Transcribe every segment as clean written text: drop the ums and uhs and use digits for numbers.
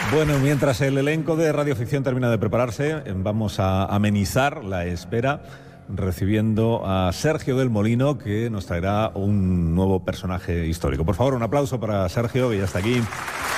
Bueno, mientras el elenco de Radioficción termina de prepararse, vamos a amenizar la espera recibiendo a Sergio del Molino, que nos traerá un nuevo personaje histórico. Por favor, un aplauso para Sergio, que ya está aquí.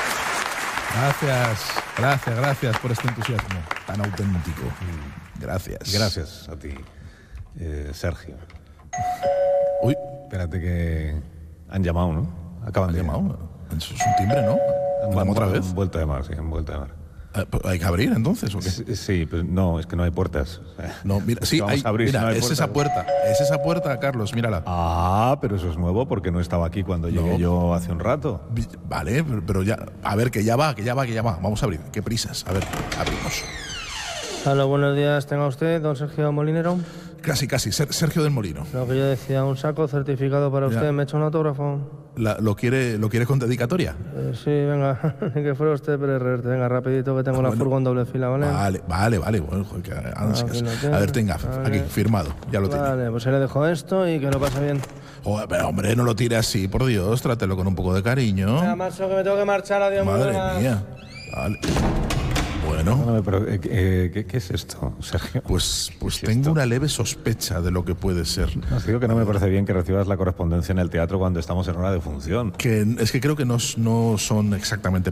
Gracias por este entusiasmo tan auténtico. Gracias. Gracias a ti, Sergio. Uy, Espérate que han llamado, ¿no? ¿han llamado? Eso es un timbre, ¿no? ¿Vamos otra vez? Han vuelto a llamar, sí, han vuelto a llamar. ¿Hay que abrir entonces o qué? Sí, pero no, es que no hay puertas. No, mira, sí, vamos a abrir, mira, si no hay es esa puerta, Carlos, mírala. Ah, pero eso es nuevo porque no estaba aquí cuando llegué yo hace un rato. Vale, pero ya, a ver, que ya va. Vamos a abrir, qué prisas. A ver, abrimos. Hola, buenos días, tenga usted, don Sergio Molinero. Casi, Sergio del Molino. Lo que yo decía, un saco certificado para usted, ¿me echa un autógrafo? ¿Lo quiere con dedicatoria? Sí, venga, ni que fuera usted Pérez Reverte, venga, rapidito que tengo la furgoneta doble fila, ¿vale? Vale, bueno, joder, qué ansias. A ver, tenga, aquí, firmado, ya lo tiene. Vale, pues ahí le dejo esto y que lo pase bien. Joder, pero hombre, no lo tire así, por Dios, trátelo con un poco de cariño. Venga, macho, que me tengo que marchar, adiós. Madre mía. Vale. Bueno. No, pero ¿qué es esto, Sergio? Pues tengo una leve sospecha de lo que puede ser. No, digo que no me parece bien que recibas la correspondencia en el teatro cuando estamos en hora de función. Es que creo que no son exactamente